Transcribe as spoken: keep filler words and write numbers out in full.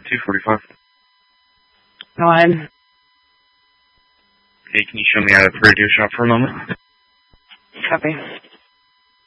two forty-five. Go ahead. Hey, can you show me out of the radio shop for a moment? Copy.